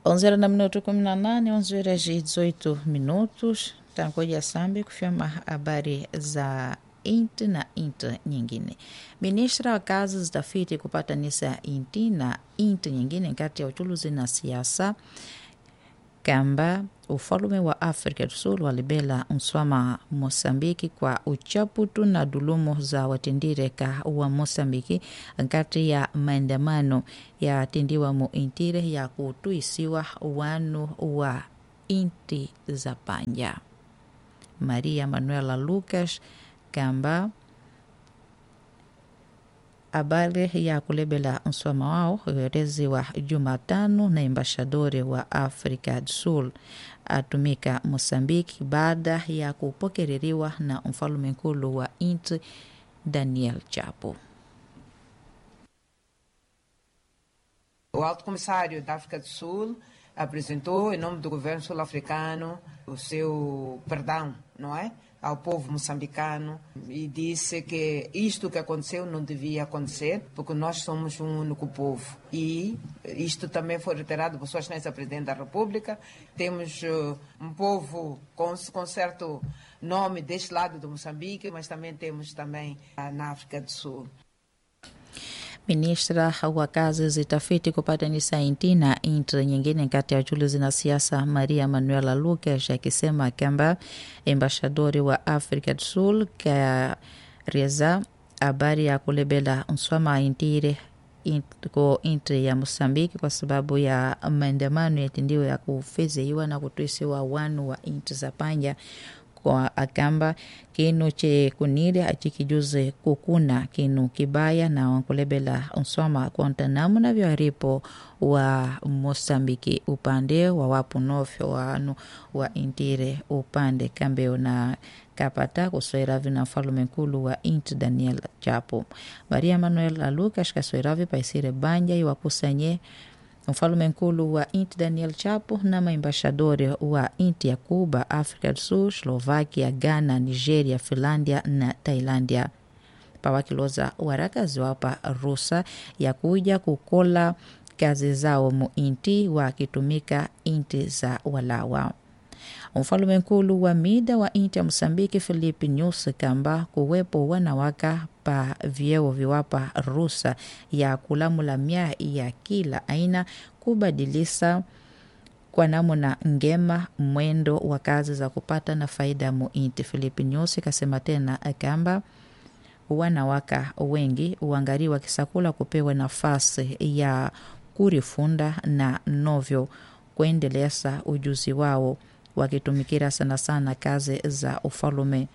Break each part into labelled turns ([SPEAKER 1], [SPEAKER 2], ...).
[SPEAKER 1] 11 na minuto 18, 11h18. Tangoja Sambi kufyama habari za inti na inti nyingine. Ministra wa kazi zitafiti kupatanisa inti na inti nyingine kati ya uchuluzi na siasa kamba ufalume wa Afrika Kusini walibela mswama Mosambiki kwa uchaputu na dulumu za watendireka wa Mosambiki kati ya maandamano ya tendiwa mu intire ya kutuisiwa wanu wa inti za panja. Maria Manuela Lucas kamba habari ya kulebela mswama wao uelezi wa Jumatano na embashadori wa Afrika do Sul atumika Mosambiki baada ya kupokereriwa na mfalume mkulu wa inti Daniel Chapo.
[SPEAKER 2] O Alto Comissário da África do Sul apresentou, em nome do governo sul-africano, o seu perdão, não é? Ao povo moçambicano e disse que isto que aconteceu não devia acontecer porque nós somos um único povo e isto também foi reiterado por Sua Excelência Presidente da República. Temos um povo com certo nome deste lado do Moçambique, mas também temos na África do Sul.
[SPEAKER 1] Ministra wa kazi zitafiti kupatanisa inti na inti nyingine kati ya uchuluzi na siasa Maria Manuela Lucas akisema kwamba embashadori wa Afrika do Sul kareza habari ya kulebela mswama intire ko inti ya Mosambiki kwa sababu ya maandamano yatendiwa ya kufezeiwa na kutuisiwa wanu wa inti za panja kwa akamba kinu che kunile achikijuze kukuna kinu kibaya na wankulebela unsoma konta namuna vyaripo wa Mosambiki upande wa wapu nofyo wanu wa intire upande kambeo na kapata kusoiravi na mfalume mkulu wa inti Daniel Chapo. Maria Manuel Lucas kasoiravi paisire banja iwakusanye mfalume mkulu wa inti Daniel Chapo na maembashadori wa inti ya Cuba, Afrika do Sul, Slovakia, Ghana, Nigeria, Finlandia na Thailandia. Pawakiloza warakazi wapa rusa ya kuja kukola kazi zao mu inti wakitumika inti za walawa. Mfalume mkulu wa mida wa inti ya Mosambiki Filipe Nyusi kamba kuwepo wanawaka pa vyeo viwapa rusa ya kulamula mia ya kila aina kubadilisa kwa namuna ngema mwendo wa kazi za kupata na faida mu inti. Filipe Nyusi kasema tena kamba wanawaka wengi uangariwa kisakula kupewa nafasi ya kurifunda na novyo kuendeleza ujuzi wao wakitumikira sana sana kazi za ufalume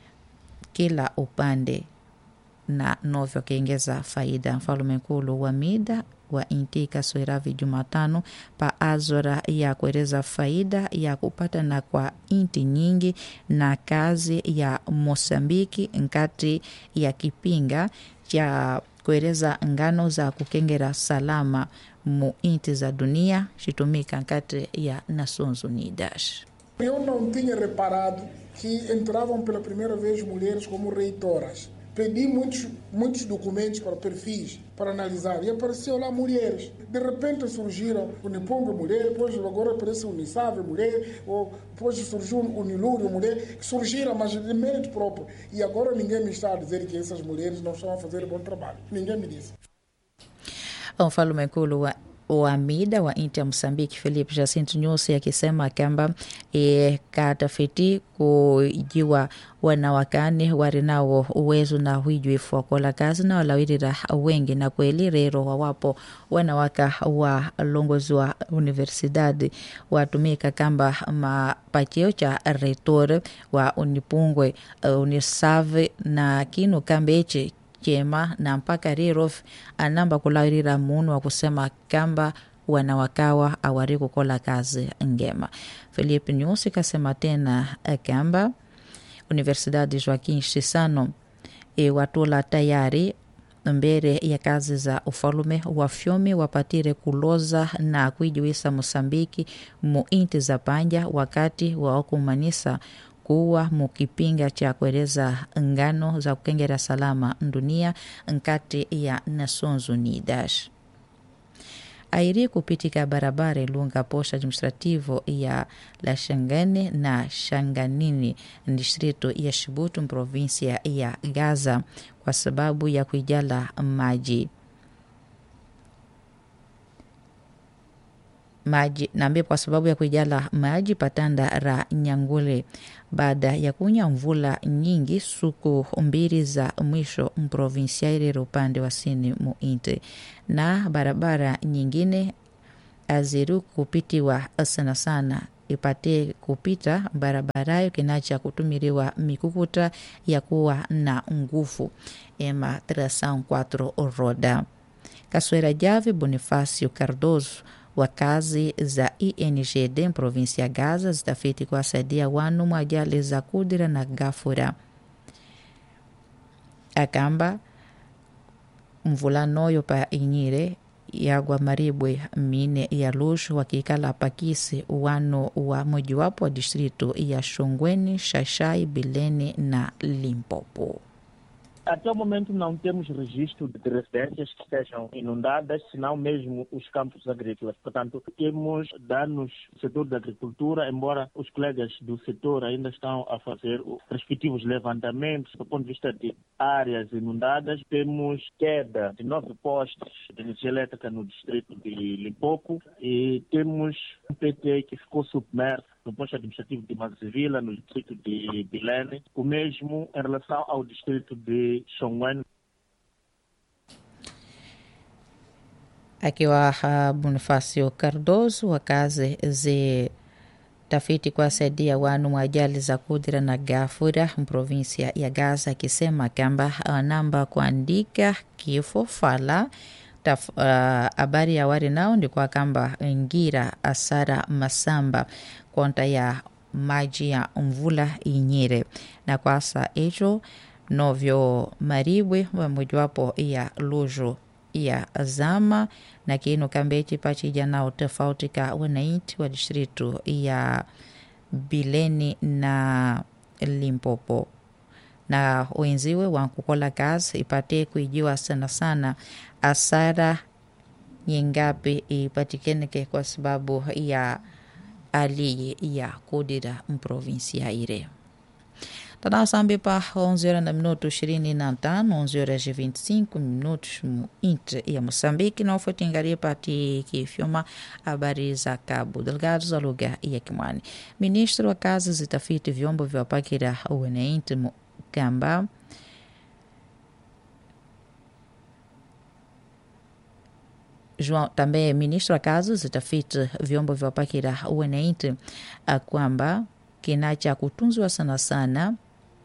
[SPEAKER 1] kila upande na novyo kiengeza faida. Mfalume mkulu wa mida wa inti kasoiravi Jumatano pa azora ya kueleza faida ya kupata na kwa inti nyingi na kazi ya Mosambiki nkati ya kipinga cha kueleza ngano za kukengera salama mu inti za dunia shitumika nkati ya Nações Unidas.
[SPEAKER 3] Eu não tinha reparado que entravam pela primeira vez mulheres como reitoras. Pedi muitos documentos para perfis, para analisar, e apareceu lá mulheres. De repente surgiram o Niponga mulher, depois agora aparece o Unisave mulher, ou depois surgiu o Unilúrio mulher, que surgiram, mas de mérito próprio. E agora ninguém me está a dizer que essas mulheres não estão a fazer bom trabalho. Ninguém me disse.
[SPEAKER 1] Mfalume mkulu wa mida wa inti ya Mosambiki Filipe Jacinto Nyusi akisema kwamba katafiti kujiwa wanawakani warinao uwezo na huijuifu wakola kazi na walawirira wengi na kweli rero wawapo wanawaka wa longozi wa universidadi watumika kamba mapacheo cha reitor wa Unipungwe Unisave na kinu kambe eche chema na mpaka rirof anamba kulawirira munu wa kusema kamba wanawakawa awari kukola kazi ngema. Filipe Nyusi kasema tena kamba Universidade Joaquim Chissano watula tayari mbere ya kazi za ufalume wafyomi wapatire kuloza na kuijuisa Mosambiki mu inti za panja wakati wa okumanisa kuwa mukipinga cha kueleza ngano za kukengera salama dunia nkati ya Nações Unidas. airi kupitika barabara ilunga posta administrativo ya La Xangane na Xanganini distrito ya Shibutu provinsia ya Gaza kwa sababu ya kuijala maji nambe kwa sababu ya kuijala maji patanda ra Nyangule baada ya kunya mvula nyingi suku mbili za mwisho mprovinsia ile upande wa sini muinte na barabara nyingine aziru kupitiwa sana sana ipate kupita barabarayo kinacha kutumiriwa mikukuta ya kuwa na nguvu ema 304 roda. Kaswera Jave Bonifacio Cardoso wa kazi za INGD provinsia Gaza zitafiti kuwasaidia wanu mwajali za Kudira na Gafura. Akamba mvulanoyo pa inyire yagwa maribwe mine ya lushu wakikala pakisi wano wa mojiwapo wa distrito ya Shongweni, Xai-Xai, Bilene na Limpopo.
[SPEAKER 4] Até o momento não temos registro de residências que estejam inundadas, senão mesmo os campos agrícolas. Portanto, temos danos no setor da agricultura, embora os colegas do setor ainda estão a fazer os respectivos levantamentos. Do ponto de vista de áreas inundadas, temos queda de 9 postes de energia elétrica no distrito de Limpopo e temos um PT que ficou submerso no posto administrativo de Mazivila, no distrito de Bilene, o mesmo em relação ao distrito de Xongwen.
[SPEAKER 1] Akiwa Bonifacio Cardoso wa kazi zi tafiti kuwasaidia wanu wa ajali za Kudira na Gafura provinsia ya Gaza, akisema kwamba namba kuandika kifo fala habari ya wari nao ndi kwa kamba ngira asara masamba konta ya maji ya mvula inyire na kwasa echo novyo maribwe wa mojawapo ya lujo ya zama na kino kambechi pachija nao tofauti ka wanainti wa distritu ya Bileni na Limpopo na wenziwe wankukola kazi ipate kuijiwa sana sana asara nyingapi ipatikeneke kwa sababu ya ali ya Kudira mprovinsia ire. Tada sambi pa 11:25, 11:25 intre ya Moçambique na ufuatingaria pati kifyoma habari za Cabo Delgado za lugha ya Kimwani. Ministro wa kazi zitafiti vyombo vya pakira uwenainti Mukamba João também ministro wa kazi zitafiti vyombo vya pakira uwenainti kwamba kinacha kutunzwa sana sana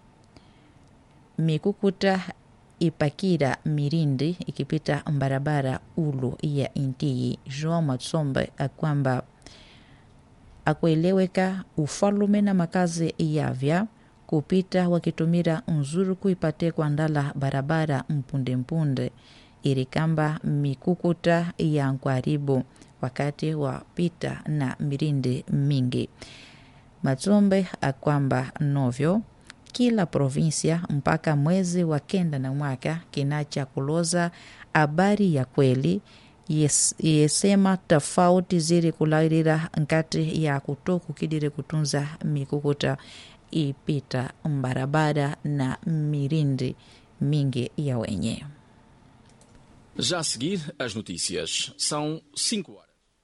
[SPEAKER 1] mikukuta ipakira mirindi ikipita barabara ulu ya intii. João Matsombe kwamba akueleweka ufalume na makazi yavya kupita wakitumira nzuru kuipate kuandala barabara mpunde irikamba mikukuta ya nkwaribu wakati wa pita na mirindi mingi. Matsombe akwamba novyo kila provinsia mpaka mwezi wa kenda na mwaka kinacha kuloza habari ya kweli yesema tofauti ziri kulairira nkati ya kutoku kidire kutunza mikukuta ipita barabara na mirindi mingi ya wenye.
[SPEAKER 5] Já a seguir, as notícias. São 5 horas.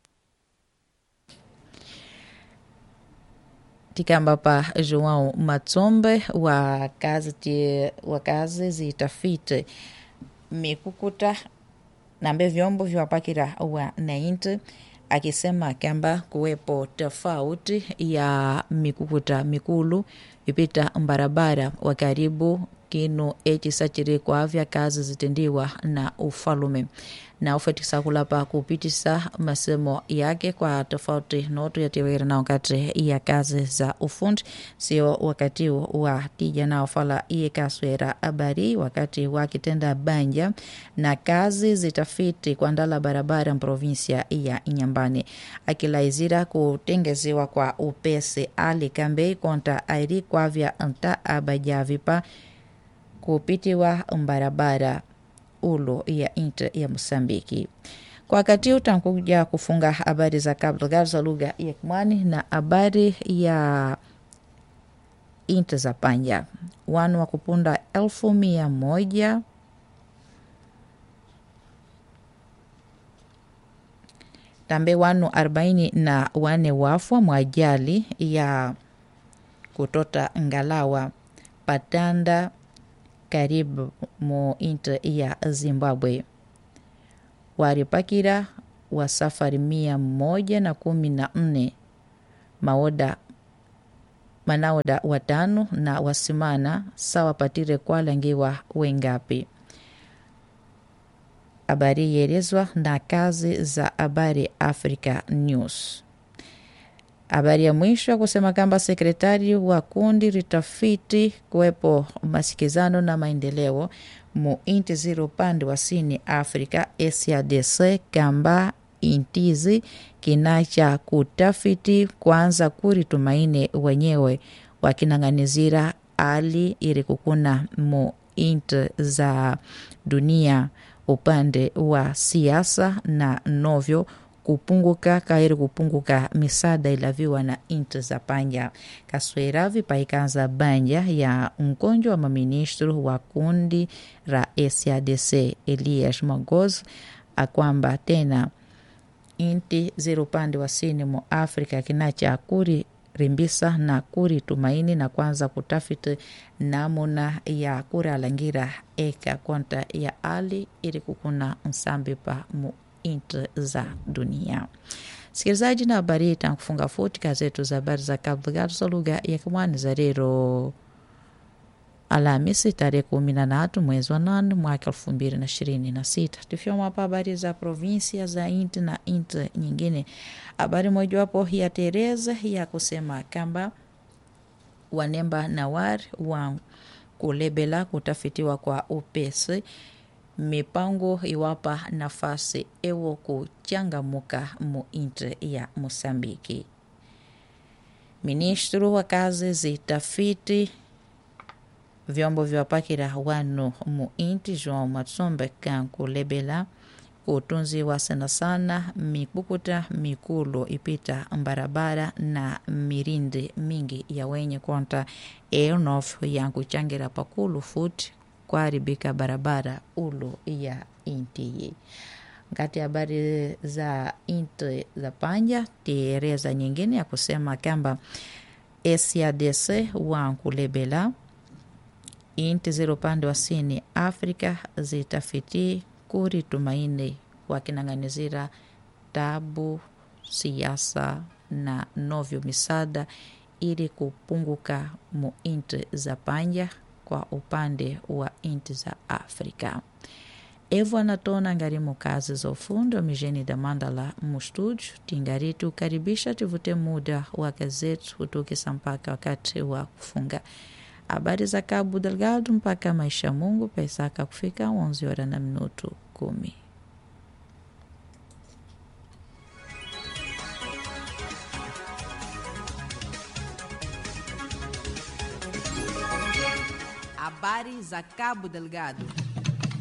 [SPEAKER 1] Tikamba pa João Matsombe wa kazi zitafiti mikukuta nambe vyombo vyapakira wa nainti, akisema kwamba kuwepo tofauti ya mikukuta mikulu ipita barabara wa karibu kinu echisachiri kwa avya kazi zitendiwa na ufalume na ufatisa kulapa kupitisa masemo yake kwa tofauti notu ya tiwira na wakati ya kazi za ufundi sio wakati wa tija na ufala iye kaswera habari wakati wa kitenda banja na kazi zitafiti kwa ndala barabara provinsia ya Inyambani, akilaizira kutengezewa kwa upesi ali kambei konta airi kwa vya anta abajavipa kupitiwa barabara ulo ya inter ya Mosambiki. Kwa wakati huu tutakuja kufunga habari za Cabo Delgado za lugha ya Kimwani na habari ya inti za panja. Wanu wa kupunda 1,100 tambe wanu 44 wafwa mwajali ya kutota ngalawa patanda karibu mu inti ya Zimbabwe. Waripakira wa safari 114 manaoda watano na wasimana sawa patire kwalangiwa wengapi. Habari yerezwa na kazi za habari Africa News. Habari ya mwisho kusema kamba sekretari wa kundi ritafiti kuwepo masikizano na maendeleo mu inti ziro upande wa sini Afrika SADC kamba intizi kinacha kutafiti kwanza kuritumaine wenyewe wakinang'anizira ali ili kukuna mu inti za dunia upande wa siasa na novyo kupunguka kairi kupunguka misada ilaviwa na inti za panja. Kasweravi paikanza banja ya mkonjo wa maministru wa kundi ra SADC Elias Magoz akwamba tena inti zero pande wa sini mu Afrika kinacha kuri rimbisa na kuri tumaini na kwanza kutafiti namuna ya kuri alangira eka konta ya ali ili kukuna msambi pa mu inti za dunia. Sikilizaji, na habari hii tankufunga futi kazetu za habari za Cabo Delgado za lugha ya Kimwani za rero Alhamisi tarehe 13 mwezi wa 8 mwaka 2026. Tufyoma hapa habari za provinsia za inti na inti nyingine. Habari moja wapo ya Tereza ya kusema kamba wanemba nawar wa kulebela kutafitiwa kwa upesi mipango iwapa nafasi ewo kuchangamuka mu inti ya Mosambiki. Ministru wa kazi zitafiti vyombo vya pakira wanu mu inti João Matsombe kanku lebela kutunzi wa sana mikukuta mikulu ipita barabara na mirindi mingi ya wenye konta enof ya kuchangira pakulu futi kuharibika barabara ulu ya inti. Ngati habari za inti za panja tiereza nyingine ya kusema kamba SADC wankulebela inti zero pande wa sini Afrika zitafiti kuri tumaini wakinang'anizira tabu siasa na novyo misada ili kupunguka mu inti za panja kwa upande wa inti za Afrika. Evo anatona ngarimu kazi za ufundi wa Mijeni da Mandala mustudio tingaritu karibisha tivute muda wa gazeti utoke sampaka wakati wa kufunga. Habari za Cabo Delgado mpaka maisha Mungu pesaka kufika 11:10.
[SPEAKER 6] Habari za Cabo Delgado.